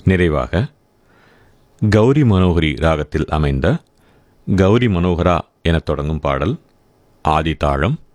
நிறைவாக கௌரி மனோகரி ராகத்தில் அமைந்த கௌரி மனோகரா எனத் தொடங்கும் பாடல் ஆதி தாளம்